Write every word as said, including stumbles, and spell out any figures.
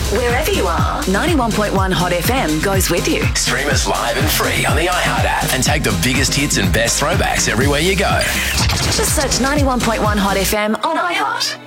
Wherever you are, ninety-one point one Hot F M goes with you. Stream us live and free on the iHeart app and take the biggest hits and best throwbacks everywhere you go. Just search ninety-one point one Hot F M on iHeart.